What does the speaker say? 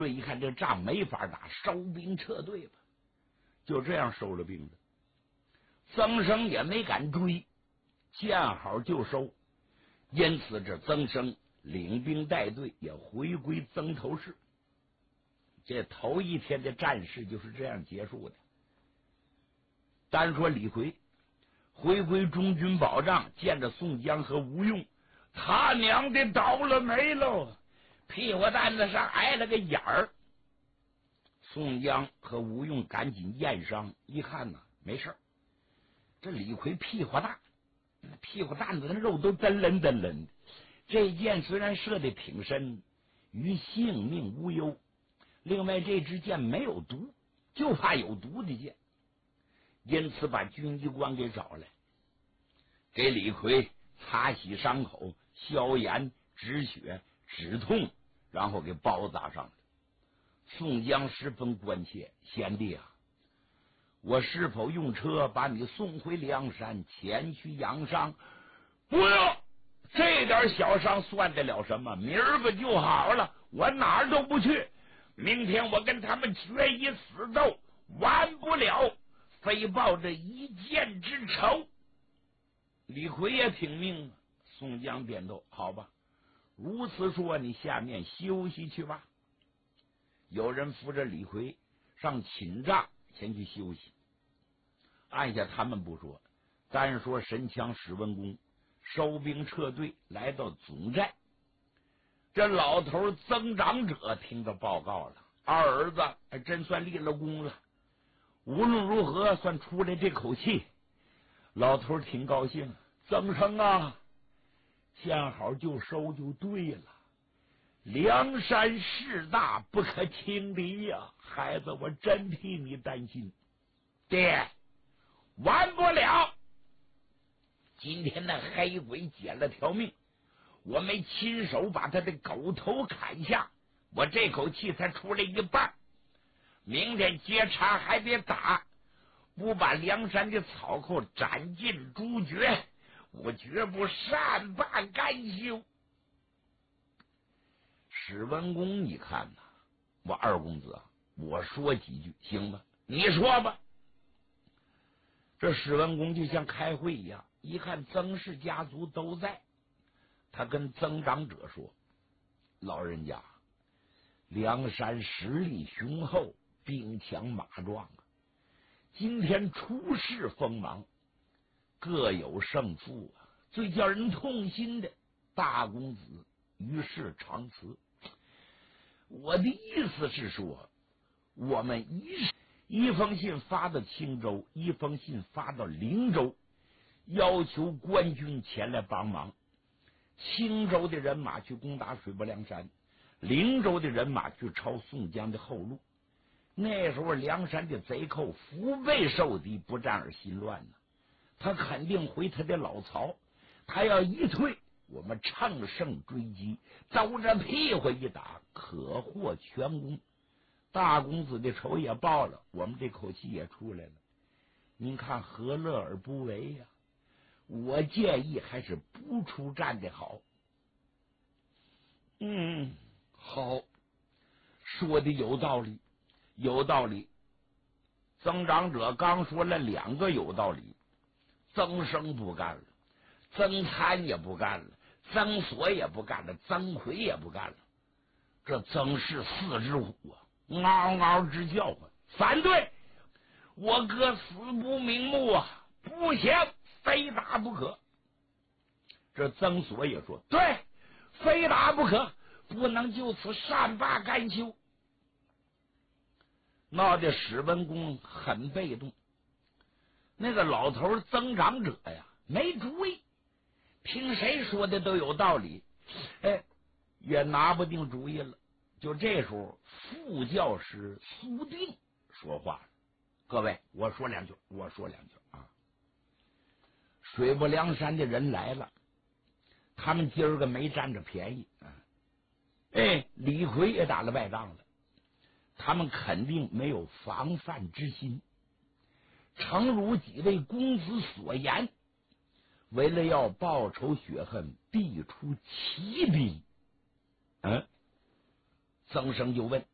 这一看这仗没法打，收兵撤退吧。就这样收了兵的。曾生也没敢追，见好就收。因此这曾生领兵带队也回归曾头市。这头一天的战事就是这样结束的。单说李逵回归中军保障，见着宋江和吴用，他娘的倒了霉喽，屁股蛋子上挨了个眼儿。宋江和吴用赶紧验伤，一看呢，没事儿。这李逵屁股大，屁股蛋子的肉都噔楞噔楞的。这箭虽然射得挺深，于性命无忧。另外这支箭没有毒，就怕有毒的箭，因此把军医官给找来，给李逵擦洗伤口，消炎止血止痛，然后给包扎上了。宋江十分关切，贤弟啊，我是否用车把你送回梁山，前去养伤？不用，这点小伤算得了什么？明儿个就好了，我哪儿都不去。明天我跟他们决一死斗，完不了，非报这一箭之仇。李逵也挺命。宋江点头，好吧，如此说，你下面休息去吧。有人扶着李逵上寝帐前去休息。按下他们不说，单说神枪史文恭收兵撤退，来到总寨。这老头曾长者听到报告了，二儿子还真算立了功了，无论如何算出来这口气。老头挺高兴，曾生啊，见好就收就对了，梁山势大不可轻敌呀，孩子，我真替你担心。爹，完不了，今天那黑鬼捡了条命，我没亲手把他的狗头砍下，我这口气才出来一半。明天接茬还得打，不把梁山的草寇斩尽诛绝，我绝不善罢甘休。史文恭，你看呐，我二公子啊，我说几句行吧？你说吧。这史文恭就像开会一样，一看曾氏家族都在，他跟曾长者说：“老人家，梁山实力雄厚，兵强马壮啊，今天出事锋芒，各有胜负啊。最叫人痛心的，大公子于世长辞。我的意思是说，我们一封信发到青州，一封信发到灵州，要求官军前来帮忙。青州的人马去攻打水泊梁山，灵州的人马去抄宋江的后路。那时候梁山的贼寇腹背受敌，不战而心乱呢。他肯定回他的老巢，他要一退，我们乘胜追击，兜着屁股一打，可获全功。大公子的仇也报了，我们这口气也出来了。您看何乐而不为呀？我建议还是不出战的好。好，说的有道理，有道理。曾长者刚说了两个有道理，曾生不干了，曾参也不干了，曾所也不干了，曾奎也不干了。这曾氏四只虎啊，嗷嗷直叫唤，反对！我哥死不瞑目啊，不行，非打不可。这曾所也说：“对，非打不可，不能就此善罢甘休。”闹得史文恭很被动。那个老头曾长者呀，没主意，听谁说的都有道理，也拿不定主意了。就这时候，副教师苏定说话了：“各位，我说两句啊。水泊梁山的人来了，他们今儿个没占着便宜啊。李逵也打了败仗了，他们肯定没有防范之心。诚如几位公子所言，为了要报仇雪恨，必出奇兵。”曾生就问：“